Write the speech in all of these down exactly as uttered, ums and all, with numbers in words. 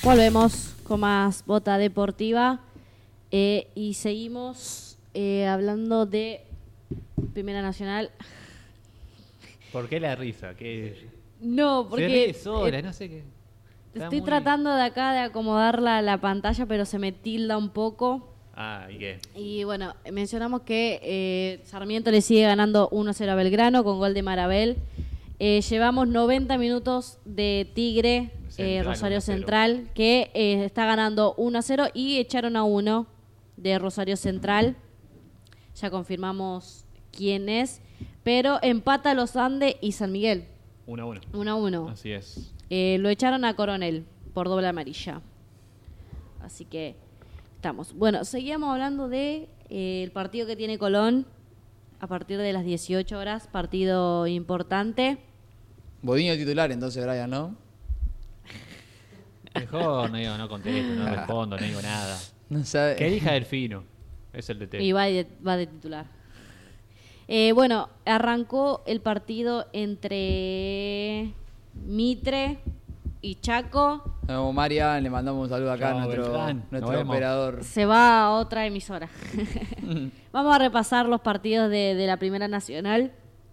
Volvemos con más Bota Deportiva eh, y seguimos eh, hablando de Primera Nacional. ¿Por qué la risa? ¿Qué? No, Se porque ríe sola, eh, no sé qué. Está estoy muy- tratando de acá de acomodar la, la pantalla, pero se me tilda un poco. Ah, ¿y qué? Y bueno, mencionamos que eh, Sarmiento le sigue ganando uno a cero a Belgrano con gol de Marabel. Eh, llevamos noventa minutos de Tigre, Central, eh, Rosario uno a cero. Central, que eh, está ganando uno a cero y echaron a uno de Rosario Central. Ya confirmamos quién es. Pero empata Los Andes y San Miguel, uno a uno. uno a uno. Así es. Eh, lo echaron a Coronel por doble amarilla. Así que estamos. Bueno, seguíamos hablando de eh, el partido que tiene Colón a partir de las dieciocho horas. Partido importante. Bodinho titular entonces, Brian, ¿no? Mejor no digo, no contesto, no respondo, no digo nada. No sabe. Que elija Delfino. Es el D T. Y va de, va de titular. Eh, bueno, arrancó el partido entre Mitre y Chaco. Como Marian, le mandamos un saludo acá a Chao, nuestro, Beltrán. Nos nuestro vemos. operador. Se va a otra emisora. Vamos a repasar los partidos de, de la Primera Nacional.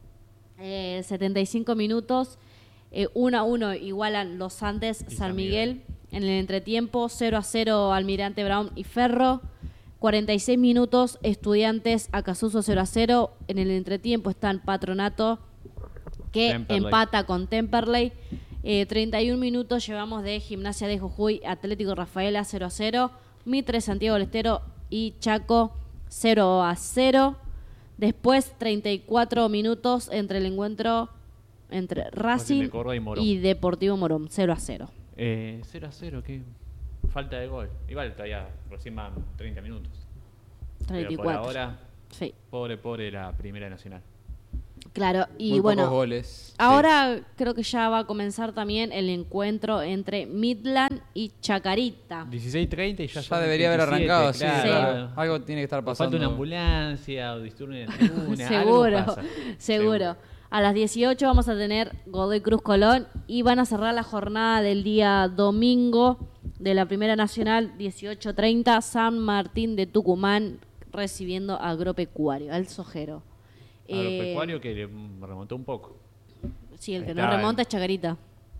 Eh, setenta y cinco minutos. Eh, uno a uno igualan Los Andes, Y San San Miguel. Miguel. En el entretiempo, cero a cero Almirante Brown y Ferro. cuarenta y seis minutos, Estudiantes Acasuso cero a cero. En el entretiempo están Patronato, que Temperley. empata con Temperley. Eh, treinta y un minutos llevamos de Gimnasia de Jujuy, Atlético Rafaela cero a cero. Mitre, Santiago del Estero y Chaco cero a cero. Después, treinta y cuatro minutos entre el encuentro entre Racing de Córdoba y Morón. y Deportivo Morón, cero a cero. Eh, cero a cero, qué falta de gol. Igual todavía recién van treinta minutos. treinta y Pero cuatro. por ahora, Sí, pobre, pobre la Primera Nacional. claro. Y Muy bueno, pocos goles. ahora creo que ya va a comenzar también el encuentro entre Midland y Chacarita. dieciséis treinta y ya Ya son debería haber veintisiete, arrancado, sí, claro. claro. Algo tiene que estar O pasando. falta una ambulancia o disturbio en la tribuna. Seguro, algo pasa. seguro. A las dieciocho vamos a tener Godoy Cruz Colón y van a cerrar la jornada del día domingo de la Primera Nacional, dieciocho treinta, San Martín de Tucumán recibiendo a Agropecuario, al Sojero. Agropecuario Eh, que le remontó un poco. sí, el que no Está remonta en- es Chacarita.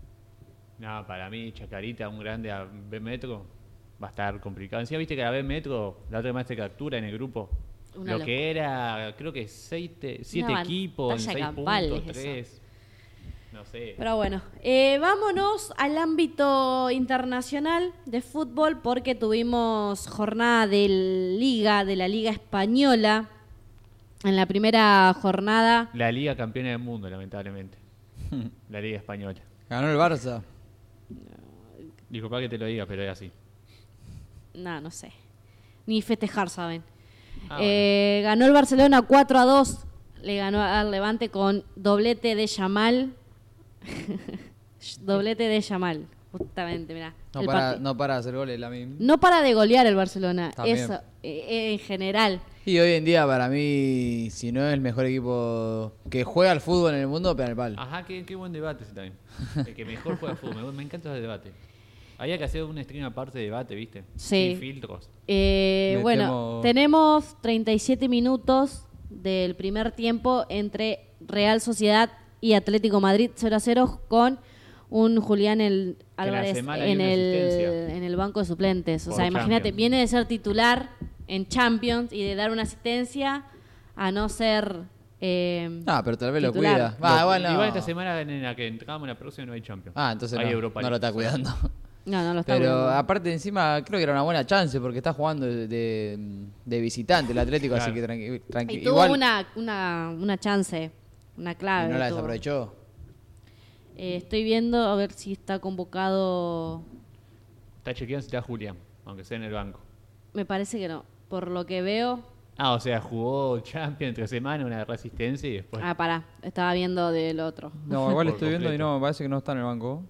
No, para mí, Chacarita, un grande a B Metro, va a estar complicado. Encima, viste que a B Metro, la otra vez te captura en el grupo. Una lo locura. que era, creo que seis te- siete Una equipos en batalla seis campal puntos, es eso. tres. No sé. Pero bueno, eh, vámonos al ámbito internacional de fútbol porque tuvimos jornada de Liga, de la Liga Española. En la primera jornada, La Liga Campeona del Mundo, lamentablemente. La Liga Española. Ganó el Barça. Disculpa que te lo diga, pero es así. no, no sé, ni festejar, ¿saben? Ah, Eh, ganó el Barcelona cuatro a dos, le ganó al Levante con doblete de Yamal. Doblete de Yamal, justamente, mirá. No el para, parti- no para de hacer goles la misma. no para de golear el Barcelona, También. eso, eh, eh, en general. Y hoy en día, para mí, si no es el mejor equipo que juega al fútbol en el mundo, pega el palo. Ajá, qué, qué buen debate ese también. El que mejor juega fútbol. Me, me encanta ese debate. Había que hacer un stream aparte de debate, ¿viste? Sí. Sin filtros. Eh, Metemos- bueno, tenemos treinta y siete minutos del primer tiempo entre Real Sociedad y Atlético Madrid cero a cero con un Julián el la Álvarez semana hay en una el, asistencia. en el banco de suplentes. O Por sea, imagínate, Champions. viene de ser titular en Champions y de dar una asistencia a no ser... eh, Ah, pero tal vez lo titular. cuida. Ah, Lo- bueno. Igual esta semana en la que entramos en la próxima no hay Champions. Ah, entonces hay no, Europa no lo League. está cuidando. No, no lo está Pero cuidando. aparte encima creo que era una buena chance porque está jugando de, de, de visitante el Atlético, así Claro. que tranqui, tranqui- Y tuvo igual una, una, una chance, una y clave. no la tuvo. desaprovechó. Eh, estoy viendo a ver si está convocado. Está chequeando si está Julián, aunque sea en el banco. Me parece que no. Por lo que veo. Ah, o sea, jugó Champions entre semana, una resistencia y después... Ah, pará. Estaba viendo del otro. No, igual Por estoy viendo y completo. no, me parece que no está en el banco.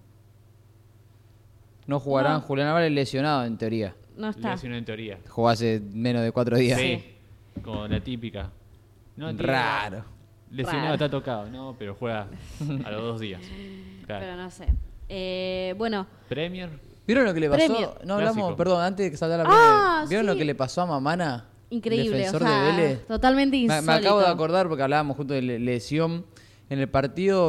No jugarán. No. Julián Álvarez lesionado en teoría. No está. Lesionó en teoría. Jugó hace menos de cuatro días. Sí, como la típica. No, tío, Raro. Lesionado, Raro. está tocado. No, pero juega a los dos días. Claro. Pero no sé. Eh, bueno, Premier, ¿Vieron lo que le pasó? Premio. No hablamos, Clásico. perdón, antes de que salga la Ah, premio. ¿Vieron sí. lo que le pasó a Mamana? Increíble, Defensor o sea, de Vélez. totalmente Me, insólito. me acabo de acordar porque hablábamos junto de le- lesión. En el partido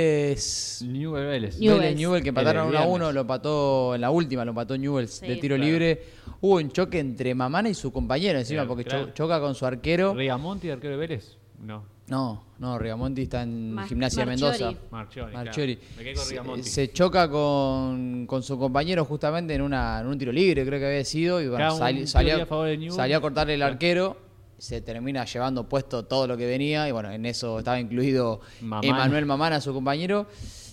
Vélez. Newell Vélez. Newell's. Vélez Newell que empataron El uno a viernes. uno, lo empató en la última, lo empató Newell's Sí. de tiro Claro. libre. Hubo un choque entre Mamana y su compañero encima, Claro, porque cho- claro. choca con su arquero. Rigamonti, arquero de Vélez. No. No, no, Rigamonti está en Ma- Gimnasia Marchiori. Mendoza. Marchiori. Marchiori. Claro. Me quedé con Se, Rigamonti. se choca con, con su compañero justamente en, una, en un tiro libre, creo que había sido. Y bueno, Claro, un sali- tiro salió, libre a favor de Newell's. salió a cortarle el Claro. arquero. Se termina llevando puesto todo lo que venía. Y bueno, en eso estaba incluido Mamana. Emanuel Mamana, su compañero.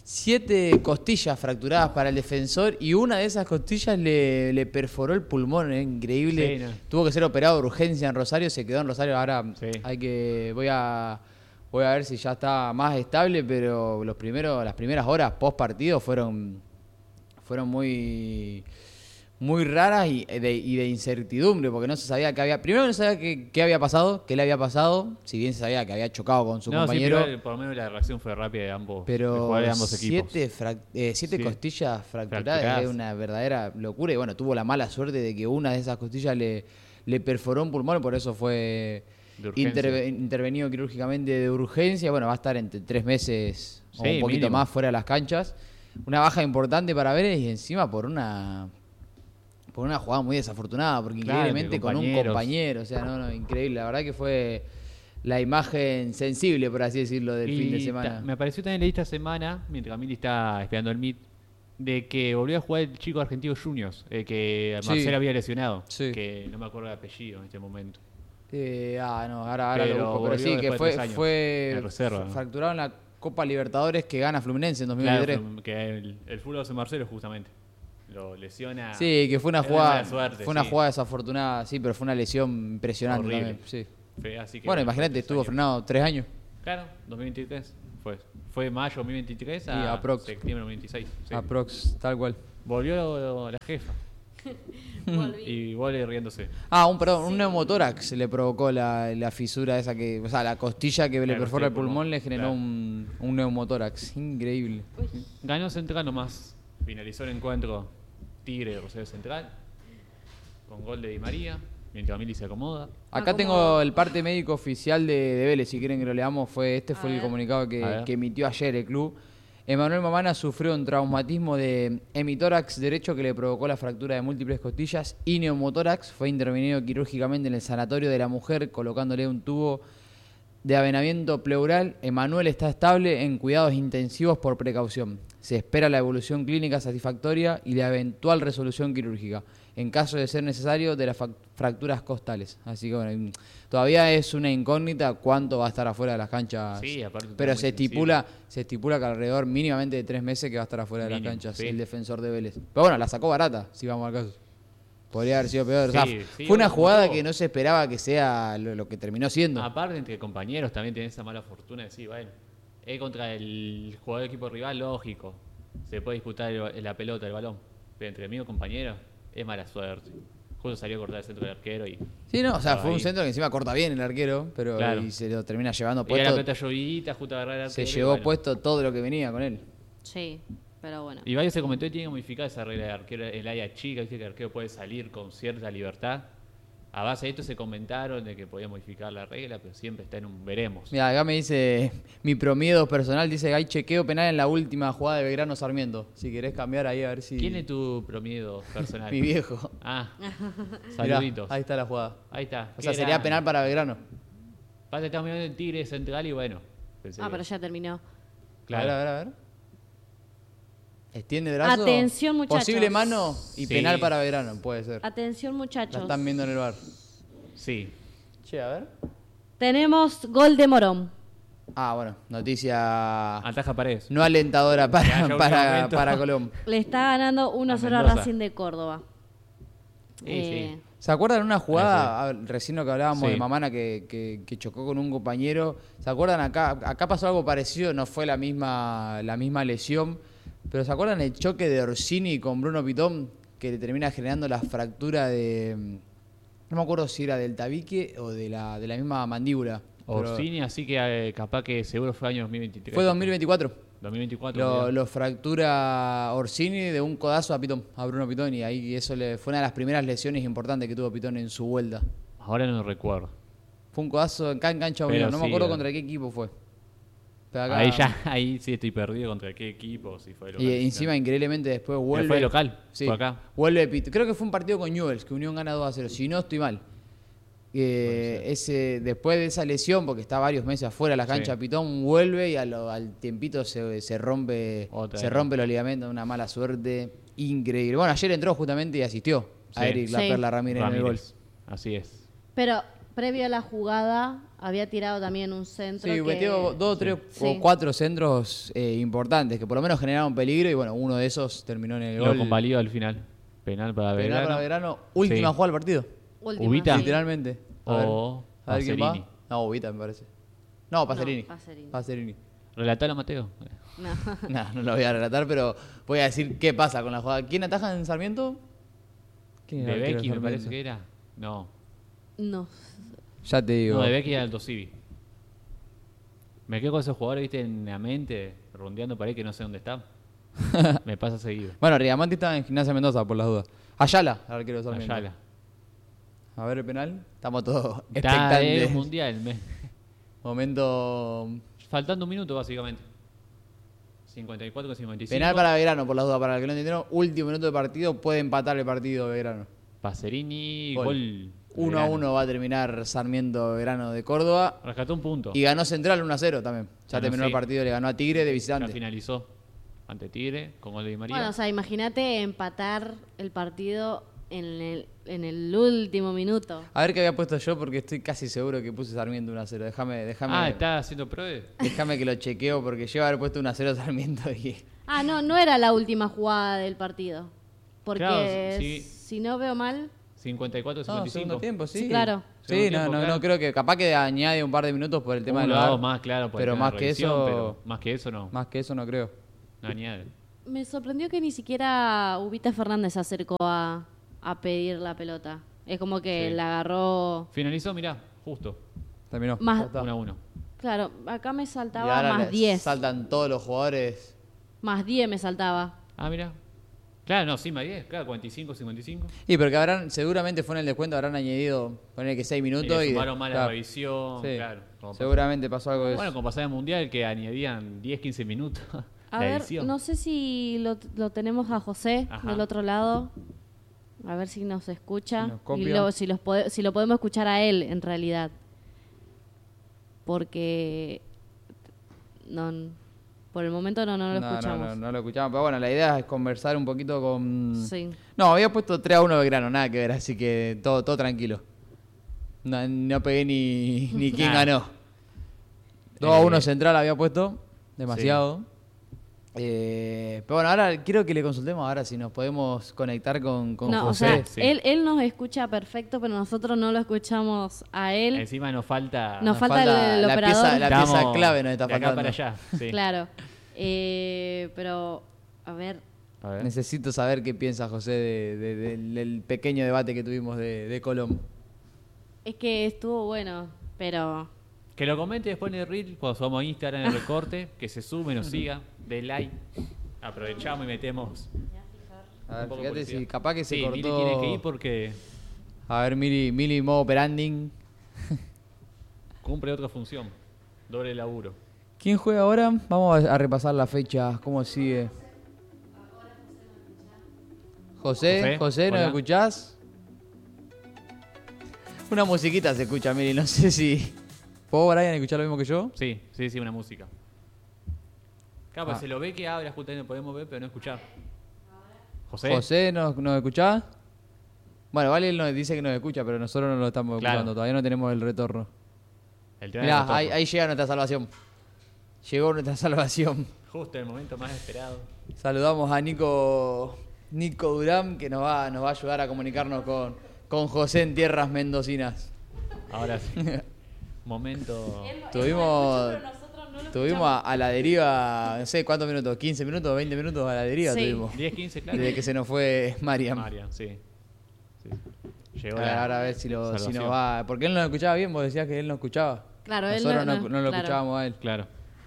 Siete costillas fracturadas para el defensor. Y una de esas costillas le, le perforó el pulmón. ¿eh? Increíble. Sí, no. Tuvo que ser operado de urgencia en Rosario. Se quedó en Rosario. Ahora Sí. hay que. Voy a. Voy a ver si ya está más estable, pero los primeros, las primeras horas post partido fueron, fueron muy, muy raras y de, y de incertidumbre, porque no se sabía qué había. Primero no se sabía qué, qué había pasado, qué le había pasado, si bien se sabía que había chocado con su no, compañero. sí, pero por lo menos la reacción fue rápida de ambos, de Pero jugadores de ambos equipos. siete, frac- eh, siete Sí. costillas fracturadas Fracturadas. es una verdadera locura. Y bueno, tuvo la mala suerte de que una de esas costillas le, le perforó un pulmón, por eso fue De urgencia. interve- intervenido quirúrgicamente de urgencia. Bueno, va a estar entre tres meses o Sí, un poquito mínimo. más fuera de las canchas. Una baja importante para Vélez y encima por una por una jugada muy desafortunada, porque Claro, increíblemente que con un compañeros. compañero. O sea, no, no, increíble. La verdad que fue la imagen sensible, por así decirlo, del Y fin de ta- semana. me apareció también leí esta semana, mientras Camili está esperando el meet, de que volvió a jugar el chico argentino Juniors, eh, que Sí. Marcelo había lesionado, Sí. que no me acuerdo el apellido en este momento. Eh, ah, no, ahora, ahora Pero lo busco. Pero volvió sí, que después de fue, tres años, fue en reserva, ¿no? fracturado en la Copa Libertadores que gana Fluminense en dos mil Claro, veintitrés. fue- que el, el fútbol de Marcelo justamente lo lesiona. Sí, que fue una es jugada, mala suerte, fue una sí. jugada desafortunada, sí, pero fue una lesión impresionante Horrible. también. Sí. Fue así que, Bueno, fue imagínate, tres estuvo años. frenado tres años. Claro, dos mil veintitrés fue. Fue mayo dos mil veintitrés Sí, a aprox. septiembre dos mil veintiséis. sí. Aprox, tal cual. Volvió la jefa Volví. y vuelve riéndose. Ah, un perdón, un neumotórax le provocó la, la fisura esa que, o sea, la costilla que le Claro, perfora sí, el pulmón pulmón, le generó claro. un, un neumotórax. Increíble. Ganó Central nomás. Finalizó el encuentro Tigre de Rosario Central con gol de Di María, mientras Mili se acomoda. Acá Acomodo. tengo el parte médico oficial de, de Vélez, si quieren que lo leamos. Fue, este A fue el ver. comunicado A que, ver. que emitió ayer el club. Emanuel Mamana sufrió un traumatismo de hemitórax derecho que le provocó la fractura de múltiples costillas y neumotórax. Fue intervenido quirúrgicamente en el sanatorio de la mujer, colocándole un tubo de avenamiento pleural. Emanuel está estable en cuidados intensivos por precaución. Se espera la evolución clínica satisfactoria y la eventual resolución quirúrgica, en caso de ser necesario, de las fac- fracturas costales. Así que bueno, todavía es una incógnita cuánto va a estar afuera de las canchas. Sí, aparte Pero todo se muy estipula, se estipula que alrededor mínimamente de tres meses que va a estar afuera de las Mínimo, canchas sí. el defensor de Vélez. Pero bueno, la sacó barata, si vamos al caso. Podría haber sido peor. O sea, Sí, sí, fue una como jugada todo. que no se esperaba que sea lo, lo que terminó siendo. Aparte, entre compañeros también tenés esa mala fortuna de decir, bueno, es contra el jugador del equipo rival, lógico. Se puede disputar el- la pelota, el balón. Pero entre amigos compañeros, es mala suerte. Justo salió a cortar el centro del arquero y. Sí, no, o sea, Estaba fue un ahí. centro que encima corta bien el arquero, pero Claro. y se lo termina llevando Era la puesto. pelota llovidita, justo a agarrar el Se arquero. y llevó bueno. puesto todo lo que venía con él. Sí, pero bueno. Y varios se comentó que tiene que modificar esa regla de arquero, el área chica, viste que el arquero puede salir con cierta libertad. A base de esto se comentaron de que podía modificar la regla, pero siempre está en un veremos. Mira, acá me dice mi promiedo personal, dice que hay chequeo penal en la última jugada de Belgrano Sarmiento. Si querés cambiar ahí a ver si. ¿Quién es tu promiedo personal? Mi viejo. Ah, Mirá, saluditos. ahí está la jugada. Ahí está. O sea, Qué sería grande. penal para Belgrano. Pasa que estamos mirando el Tigre Central y bueno. pensé Ah, que- pero ya terminó. Claro. A ver, a ver, a ver. Extiende brazo. Atención, muchachos. Posible mano y Sí. penal para Belgrano, puede ser. Atención, La muchachos. están viendo en el bar. Sí. Che, a ver. Tenemos gol de Morón. Ah, bueno, noticia Ataja Paredes. no alentadora Ya, para, ya último para, momento. para Colón. Le está ganando uno A cero a Mendoza. Racing de Córdoba. Sí, Eh, sí. ¿Se acuerdan una jugada, ah, recién lo que hablábamos Sí. de Mamana que, que- que chocó con un compañero? ¿Se acuerdan acá? Acá pasó algo parecido, no fue la misma, la misma lesión, pero ¿se acuerdan el choque de Orsini con Bruno Pitón que le termina generando la fractura de... No me acuerdo si era del tabique o de la, de la misma mandíbula. pero Orsini, así que eh, capaz que seguro fue año dos mil veintitrés. Fue dos mil veinticuatro. dos mil veinticuatro. Lo, olvidá. lo fractura Orsini de un codazo a Pitón, a Bruno Pitón, y ahí eso le, fue una de las primeras lesiones importantes que tuvo Pitón en su vuelta. Ahora no recuerdo. Fue un codazo en can- cancha Pero Unión, no me sí, acuerdo eh. contra qué equipo fue. Pero acá- Ahí ya, ahí sí estoy perdido contra qué equipo, si fue local. Y encima, increíblemente, después Pero vuelve. fue local, Sí, fue acá. vuelve Pit- Creo que fue un partido con Newell's, que Unión gana dos a cero. Si no estoy mal. Eh, ese, después de esa lesión, porque está varios meses afuera de la cancha, Sí. Pitón vuelve y a lo- al tiempito se, se rompe Otra se vez. rompe los ligamentos, una mala suerte increíble. Bueno, ayer entró justamente y asistió a Sí. Eric La Sí. Perla Ramírez, en el gol. Ramírez. Así es. Pero previo a la jugada había tirado también un centro. Sí, que... metió dos, tres Sí. o cuatro centros eh, importantes que por lo menos generaron peligro y bueno, uno de esos terminó en el Lo gol. convalió al final. Penal para Penal Belgrano. para Verano, última Sí. jugada del partido. Última, Ubita. sí. Literalmente. A ver, O a ver quién va. Pacerini. No, Ubita me parece. No, Pacerini. No, Pacerini. Pacerini. Relatalo, Mateo. No. No, no lo voy a relatar, pero voy a decir qué pasa con la jugada. ¿Quién ataja en Sarmiento? ¿Quién De el arquero Becky me Sarmiento? parece que era. No. No. Ya te digo. No, de Becky era Aldo Civi. Me quedo con esos jugadores, viste, en la mente, rondeando por ahí que no sé dónde están. Me pasa seguido. Bueno, Riamanti estaba en Gimnasia Mendoza, por las dudas. Ayala, el arquero de Sarmiento. Ayala. A ver el penal. Estamos todos Está el expectantes. mundial. me- Momento. Faltando un minuto, básicamente. cincuenta y cuatro con cincuenta y cinco. Penal para Belgrano, por las dudas, para el que no entendieron. Último minuto de partido, puede empatar el partido de Belgrano. Pacerini, Gol. gol. uno a uno va a terminar Sarmiento Belgrano de Córdoba. Rescató un punto. Y ganó Central uno a cero también. Ya Ganó, terminó el sí. partido, le ganó a Tigre de Ya visitante. finalizó ante Tigre con gol de Di María. Bueno, o sea, imagínate empatar el partido en el, en el último minuto. A ver qué había puesto yo porque estoy casi seguro que puse Sarmiento uno a cero. Déjame, déjame, ah, está haciendo pruebas. déjame que lo chequeo porque yo haber puesto uno a cero Sarmiento y Ah, no, no era la última jugada del partido. Porque Claro, sí. si no veo mal, cincuenta y cuatro cincuenta no, y segundo cinco. tiempo, sí. Sí, claro. Sí, Segundo no, tiempo, no, claro. no creo que capaz que añade un par de minutos por el tema del Uno, VAR, dos más, claro. por el pero tema de más que revisión, eso, pero más que eso no. más que eso no creo. No añade. me sorprendió que ni siquiera Ubita Fernández se acercó a, a pedir la pelota. Es como que Sí. la agarró Finalizó, mirá, justo. Terminó. Más- Ya está. uno a uno. Claro, acá me Y saltaba ahora más les diez. saltan todos los jugadores. Más diez me saltaba. Ah, mira. Claro, no, sí, más diez. Claro, cuarenta y cinco, cincuenta y cinco. Y porque habrán, seguramente fue en el descuento, habrán añadido, poner que seis Y minutos le y. sumaron de- más la claro. revisión. Sí. Claro. como pasa- Seguramente pasó algo de Bueno, eso. como pasaba en el Mundial, que añadían diez, quince minutos. A la ver, edición. no sé si lo, lo tenemos a José Ajá. del otro lado. A ver si nos escucha. Si nos copia. y lo- si, los pode- si lo podemos escuchar a él, en realidad. Porque. No, por el momento no, no lo no, escuchamos. no, no, no lo escuchamos. Pero bueno, la idea es conversar un poquito con. Sí. No, había puesto tres a uno Belgrano, nada que ver, así que todo, todo tranquilo. No, no pegué ni, ni quién Nada. ganó. dos a uno Eh, Central había puesto, demasiado. Eh, pero bueno, ahora quiero que le consultemos ahora si nos podemos conectar con, con No, o José. sea, Sí. él, él nos escucha perfecto, pero nosotros no lo escuchamos a él. Encima nos falta. Nos Nos falta el- el la operador. pieza, la pieza Estamos clave nos está de acá faltando. para allá. Sí. Claro. Eh, pero, a ver, A ver. Necesito saber qué piensa José de- de- del, del pequeño debate que tuvimos de, de Colón. es que estuvo bueno, pero Que lo comente después en el reel, cuando subamos a Instagram en el recorte, que se sume, nos siga, dé like, aprovechamos y metemos. A ver, un poco de fíjate publicidad. si capaz que se Sí, Mili cortó. tiene que ir porque A ver, Mili, Mili modo operanding. cumple otra función, doble laburo. ¿Quién juega ahora? Vamos a a repasar la fecha, cómo sigue. José, José, José, ¿nos hola. escuchás? Una musiquita se escucha, Mili, no sé si... ¿Puedo, Brian, escuchar lo mismo que yo? Sí, sí, sí, una música. Claro, pues Ah. se lo ve que habla, justamente podemos ver, pero no escuchar. José, José, ¿nos, nos escuchás? Bueno, vale, él nos dice que nos escucha, pero nosotros no lo estamos Claro. escuchando, todavía no tenemos el retorno. el tema Mirá, del ahí, retorno. ahí llega nuestra salvación. Llegó nuestra salvación. Justo el momento más esperado. Saludamos a Nico, Nico Durán, que nos va, nos va a ayudar a comunicarnos con, con José en tierras mendocinas. Ahora sí. Momento. Tuvimos, tuvimos a, a la deriva, no sé cuántos minutos, quince minutos, veinte minutos a la deriva Sí. tuvimos. diez, quince, claro. Desde que se nos fue Mariam. Marian, sí. Sí. Llegó A ver, la ahora a ver si, lo, si salvación. nos va. Porque él no lo escuchaba bien, vos decías que él no escuchaba. claro, él Nosotros no, no, no, no lo claro. escuchábamos a él. Claro.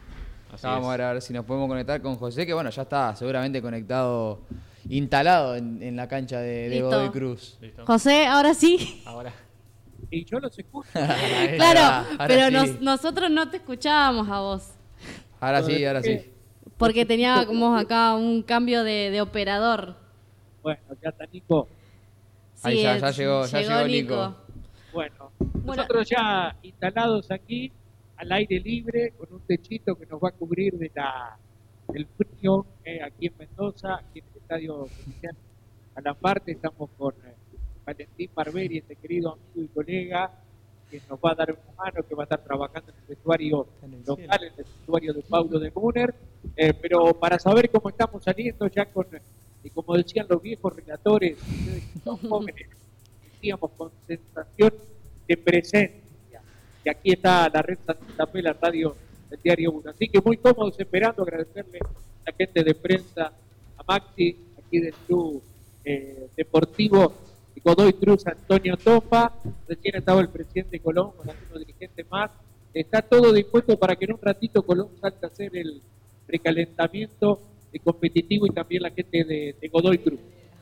Así Ya vamos es. a ver, a ver si nos podemos conectar con José, que bueno, ya está seguramente conectado, instalado en, en la cancha de, de Listo. Godoy Cruz. ¿Listo? José, ahora sí. Ahora. Y yo los escucho. Ahí Claro, va, ahora pero sí. nos- nosotros no te escuchábamos a vos. Ahora sí, ahora sí. Porque teníamos acá un cambio de, de operador. Bueno, ya está Nico. Ahí ya- ya es- llegó- ya llegó Nico. Bueno, Bueno. nosotros ya instalados aquí, al aire libre, con un techito que nos va a cubrir de la, del frío, eh, aquí en Mendoza, aquí en el Estadio Provincial Alambarte, estamos con eh, Valentín Barberi, este querido amigo y colega, que nos va a dar una mano, que va a estar trabajando en el vestuario local, en el vestuario de Paulo de Muner, eh, pero para saber cómo estamos saliendo ya con, y como decían los viejos relatores, ustedes que son jóvenes, decíamos con sensación de presencia. Y aquí está la red Santa Fe, la radio del Diario uno. Así que muy cómodos esperando, agradecerle a la gente de prensa, a Maxi, aquí del Club eh, Deportivo Godoy Cruz, Antonio Topa, recién estaba el presidente Colón con algunos dirigentes más. Está todo dispuesto para que en un ratito Colón salte a hacer el precalentamiento de competitivo y también la gente de, de Godoy Cruz.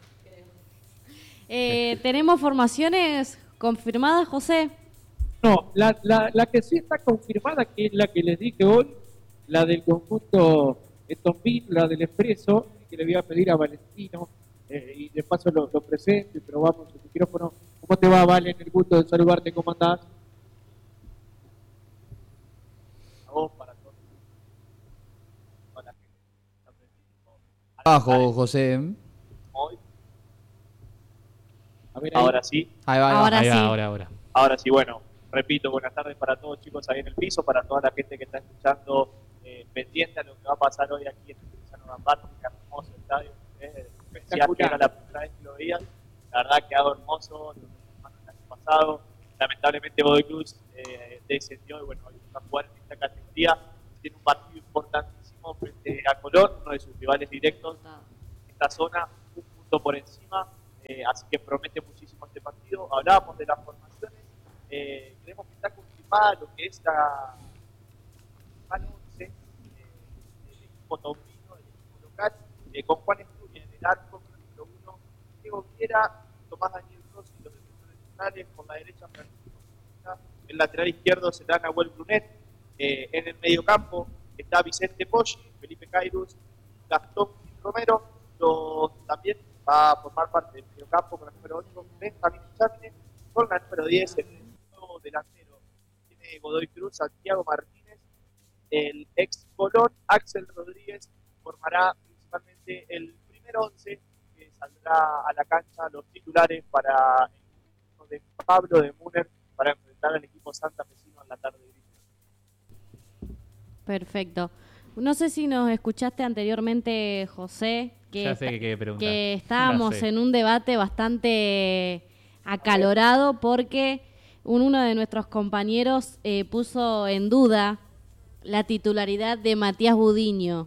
Eh, ¿Tenemos formaciones confirmadas, José? No, la, la, la que sí está confirmada, que es la que les dije hoy, la del conjunto Estombín, la del Expreso, que le voy a pedir a Valentino, eh, y de paso lo, lo presento y probamos el micrófono. ¿Cómo te va, Valen? El gusto de saludarte, ¿cómo andás? A vos, para todos. Para que- Abajo, José. Hoy. A ver, ahí. Ahora sí, Ahí va, ahí va. Ahora Ahí va, sí. ahora, ahora. ahora sí, bueno, repito, buenas tardes para todos chicos ahí en el piso, para toda la gente que está escuchando, eh, pendiente a lo que va a pasar hoy aquí en el Luciano Gambarte, que hermoso estadio, eh, especial, que era la primera vez que lo veía, la verdad que quedado hermoso, lo que pasó el año pasado, lamentablemente Godoy Cruz eh, descendió y bueno, hoy va a jugar en esta categoría, tiene un partido importantísimo frente a Colón, uno de sus rivales directos, esta zona, un punto por encima, eh, así que promete muchísimo este partido. Hablábamos de las formaciones, eh, creemos que está confirmada lo que es la principal once eh, del equipo taurino, del equipo local, eh, con Juan Estudia en el arco, con el número uno, Diego Viera, Tomás Daniel Rossi, los defensores centrales, por la derecha Francisco Zúñiga, el lateral izquierdo será Nahuel Brunet, eh, en el mediocampo está Vicente Poggi, Felipe Cairus, Gastón Romero, los, también va a formar parte del mediocampo con el número ocho, Benjamín Chávez, con la número diez, el nuevo delantero tiene Godoy Cruz, Santiago Martínez, el ex Colón, Axel Rodríguez, formará principalmente el primer once que saldrá a la cancha, los titulares para el equipo de Pablo de Muner para enfrentar al equipo santafesino en la tarde gris. Perfecto. No sé si nos escuchaste anteriormente, José, que, Ya sé esta- que quiere preguntar. que estábamos Ya sé. en un debate bastante acalorado porque un- uno de nuestros compañeros eh, puso en duda la titularidad de Matías Budiño.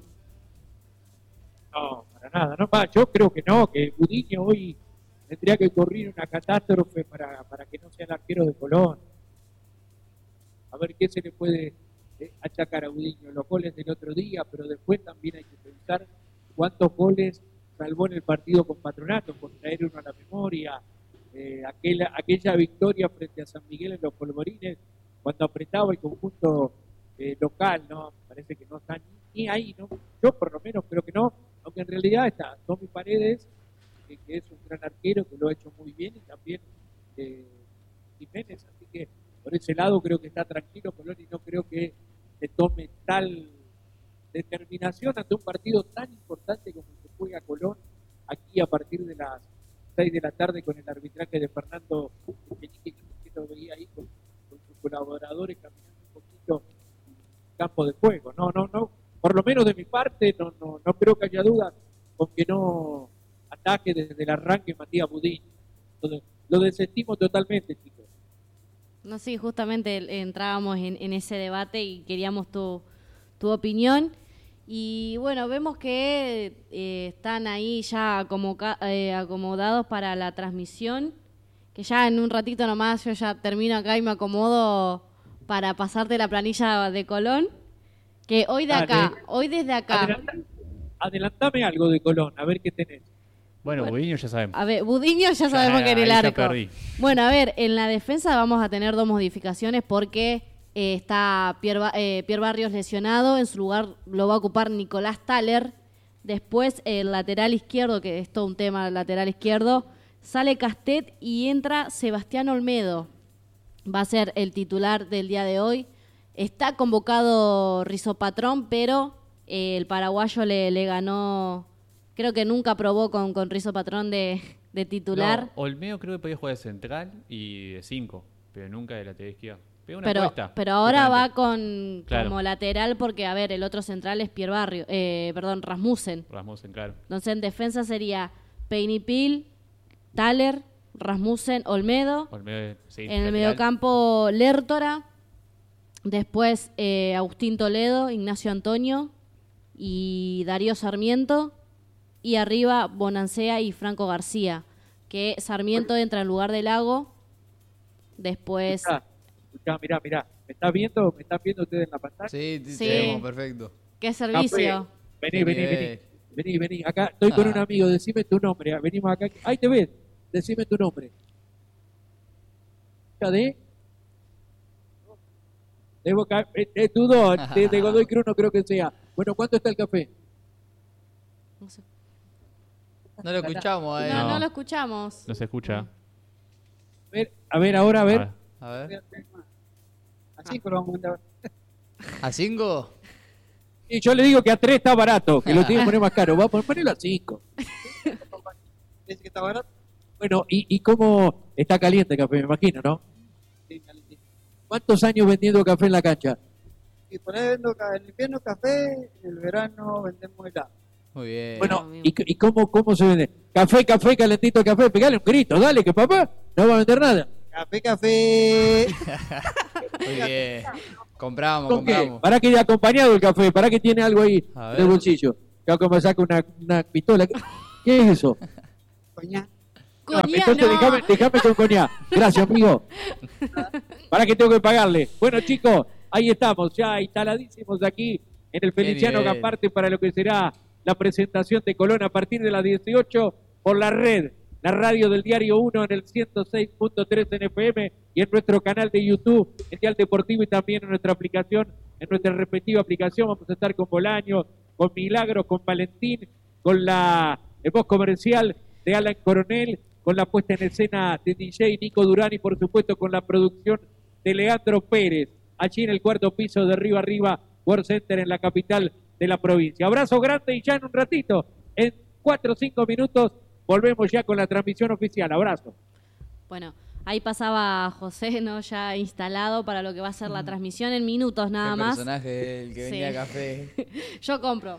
No, para nada, no, pa, yo creo que no, que Gudiño hoy tendría que correr una catástrofe para, para que no sea el arquero de Colón. A ver qué se le puede eh, achacar a Gudiño, los goles del otro día, pero después también hay que pensar cuántos goles salvó en el partido con Patronato, por traer uno a la memoria, eh, aquella, aquella victoria frente a San Miguel en los Polvorines, cuando apretaba el conjunto eh, local, no, parece que no está ni, ni ahí, ¿no? Yo por lo menos creo que no, aunque en realidad está Tommy Paredes, que, que es un gran arquero, que lo ha hecho muy bien, y también eh, Jiménez, así que por ese lado creo que está tranquilo Colón y no creo que se tome tal determinación ante un partido tan importante como el que juega Colón aquí a partir de las seis de la tarde con el arbitraje de Fernando Penique, que lo veía ahí con, con sus colaboradores caminando un poquito en el campo de juego. No, no, no, por lo menos de mi parte no, no, no creo que haya duda con que no ataque desde el arranque Matías Budín. Lo, lo desestimos totalmente, chicos. No, sí, justamente eh, entrábamos en, en ese debate y queríamos tu, tu opinión. Y bueno, vemos que eh, están ahí ya acomoca- eh, acomodados para la transmisión, que ya en un ratito nomás yo ya termino acá y me acomodo para pasarte la planilla de Colón. Que hoy de Dale. acá, hoy desde acá. Adelanta- adelantame algo de Colón, a ver qué tenés. Bueno, Bueno. Budiño ya sabemos. A ver, Budiño ya sabemos Ah, que en el ahí ya arco. perdí. Bueno, a ver, en la defensa vamos a tener dos modificaciones porque eh, está Pierre, Ba- eh, Pierre Barrios lesionado. En su lugar lo va a ocupar Nicolás Thaler. Después el lateral izquierdo, que es todo un tema el lateral izquierdo, sale Castet y entra Sebastián Olmedo. Va a ser el titular del día de hoy. Está convocado Rizo Patrón, pero eh, el paraguayo le, le ganó. Creo que nunca probó con, con Rizo Patrón de, de titular. No, Olmedo creo que podía jugar de central y de cinco, pero nunca de lateral izquierdo. Pegó una Pero, apuesta, pero ahora va justamente. con Claro. como lateral porque, a ver, el otro central es Pierre Barrio, eh, perdón, Rasmussen. Rasmussen, claro. Entonces en defensa sería Peinipil, Thaler, Rasmussen, Olmedo. Olmedo, sí, En el lateral. mediocampo Lertora. Después eh, Agustín Toledo, Ignacio Antonio y Darío Sarmiento. Y arriba Bonancea y Franco García. Que Sarmiento entra en lugar de Lago. Después... Escuchá, escuchá, mirá, mirá. ¿Me estás viendo? ¿Me están viendo ustedes en la pantalla? Sí, te Sí. te vemos, perfecto. ¿Qué servicio? Vení, Qué vení, vení. nivel. Vení, vení. Acá estoy con Ah. un amigo. Decime tu nombre. Venimos acá. Ahí te ves. Decime tu nombre. ¿De? De Boca. Eh, eh, Dudó. De, de Godoy Cruz no creo que sea. Bueno, ¿cuánto está el café? No, sé. No lo escuchamos a él. no, No. no lo escuchamos. No se escucha. A ver, a ver ahora, a ver. A ver. Así que lo vamos a mandar. ¿A cinco? Y yo le digo que a tres está barato, que lo tiene que poner más caro. Vamos a ponerlo a cinco. Dice que está barato. Bueno, ¿y, y cómo está caliente el café? Me imagino, ¿no? Sí, calentito. ¿Cuántos años vendiendo café en la cancha? Y por ahí vendo ca- en el invierno café, en el verano vendemos helado. Muy bien. Bueno, bien. ¿y, y cómo, cómo se vende? Café, café, calentito café. Pegale un grito, dale, que papá no va a vender nada. Café, café. Muy bien. Compramos, ¿Con qué? compramos. ¿Para que de acompañado el café? ¿Para que tiene algo ahí A en ver. el bolsillo? Que como saca una, una pistola. ¿Qué es eso? Coñac. No, Coñac, entonces no. déjame, déjame con coñac. Gracias, amigo. Para que tengo que pagarle. Bueno, chicos, ahí estamos, ya instaladísimos aquí en el Feliciano nivel. Gaparte para lo que será la presentación de Colón a partir de las dieciocho por la red, la radio del Diario uno en el ciento seis punto tres en F M y en nuestro canal de YouTube, el Dial Deportivo y también en nuestra aplicación, en nuestra respectiva aplicación. Vamos a estar con Bolaño, con Milagro, con Valentín, con la eh, voz comercial de Alan Coronel, con la puesta en escena de D J Nico Durán y por supuesto con la producción de Leandro Pérez, allí en el cuarto piso de Arriba Arriba World Center en la capital de la provincia. Abrazo grande y ya en un ratito, en cuatro o cinco minutos, volvemos ya con la transmisión oficial. Abrazo. Bueno, ahí pasaba José, ¿no? Ya instalado para lo que va a ser la transmisión en minutos nada El más. personaje, el que Sí. vendía café. Yo compro.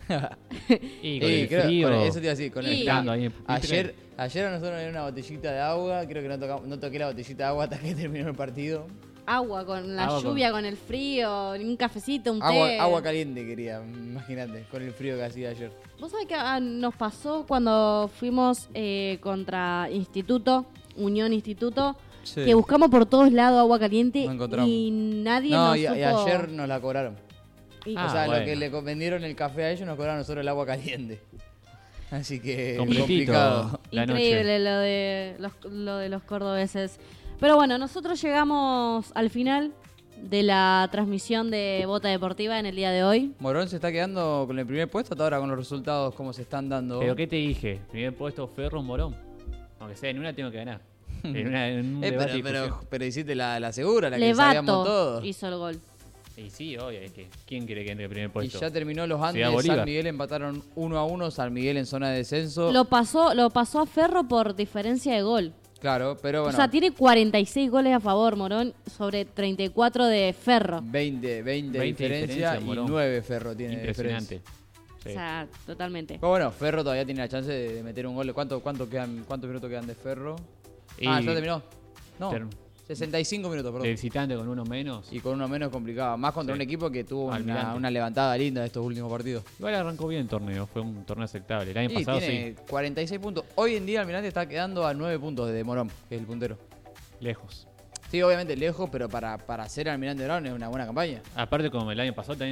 Y con Sí, el creo- frío. con- eso te iba a decir, con el Y- Estando ahí en- Ayer, ayer a nosotros nos dieron una botellita de agua, creo que no, tocamos- no toqué la botellita de agua hasta que terminó el partido. Agua con la Agua con- lluvia, con... el frío, un cafecito, un Agua, té. agua caliente quería, imagínate, con el frío que hacía ayer. Vos sabés que ah, nos pasó cuando fuimos eh, contra Instituto, Unión Instituto, Sí. que buscamos por todos lados agua caliente No encontramos. y nadie No, nos y, supo... y ayer nos la cobraron. y- Ah, o sea, lo bueno. que le co- vendieron el café a ellos nos cobraron nosotros el agua caliente. Así que Completito. complicado. La Increíble noche. lo de los, lo de los cordobeses. Pero bueno, nosotros llegamos al final de la transmisión de Bota Deportiva en el día de hoy. Morón se está quedando con el primer puesto hasta ahora con los resultados como se están dando. Pero ¿qué te dije? Primer puesto Ferro Morón. Aunque sea en una tengo que ganar. En, una, en un Eh, debate pero, y pero, discusión. pero hiciste la, la segura, la que sabíamos Levato todos. hizo el gol. Y sí, obvio, es que ¿quién quiere que entre el primer Y puesto? ya terminó los Andes, Ciudad Bolívar. San Miguel empataron uno a uno, San Miguel en zona de descenso. Lo pasó, lo pasó a Ferro por diferencia de gol. Claro, pero bueno, O sea, tiene cuarenta y seis goles a favor, Morón, sobre treinta y cuatro de Ferro. veinte, veinte, veinte diferencia, diferencia, y Morón. nueve Ferro tiene de Impresionante. diferencia. Sí. O sea, totalmente. Pero bueno, Ferro todavía tiene la chance de, de meter un gol. ¿Cuánto, cuánto quedan, ¿Cuántos minutos quedan de Ferro? Y Ah, ya terminó. No, ter- sesenta y cinco minutos, de perdón. visitante con uno menos. Y con uno menos complicado. Más contra Sí. un equipo que tuvo una, Almirante. una levantada linda de estos últimos partidos. Igual arrancó bien el torneo, fue un torneo aceptable. El año Y pasado tiene cuarenta y seis puntos. Hoy en día Almirante está quedando a nueve puntos de Morón, que es el puntero. sí, lejos. Sí, obviamente lejos, pero para, para ser Almirante Brown es una buena campaña. Aparte como el año pasado también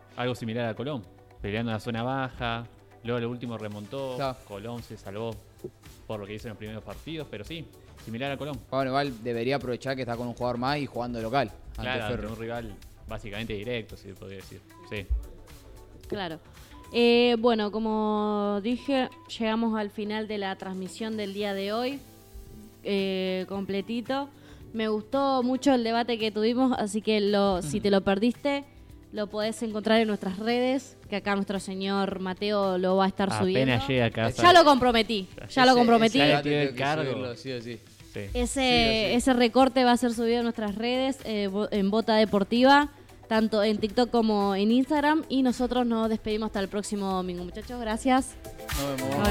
algo similar a Colón, peleando en la zona baja, luego lo último remontó, Claro. Colón se salvó por lo que hizo en los primeros partidos, pero sí, similar a Colón. Bueno, igual debería aprovechar que está con un jugador más y jugando local. ante Claro, ante Ferro. un rival básicamente directo, si se podría decir. Sí. Claro. Eh, bueno, como dije, llegamos al final de la transmisión del día de hoy, eh, completito. Me gustó mucho el debate que tuvimos, así que lo, si te lo perdiste, lo podés encontrar en nuestras redes, que acá nuestro señor Mateo lo va a estar subiendo. Apenas llega a casa. Ya lo comprometí, ya lo Ese- comprometí. ese Ya debate le dio el tengo que cargo. subirlo, sí o sí. Sí. Ese, Sí, sí. ese recorte va a ser subido en nuestras redes, eh, bo- en Bota Deportiva, tanto en TikTok como en Instagram. Y nosotros nos despedimos hasta el próximo domingo, muchachos. Gracias. Nos vemos.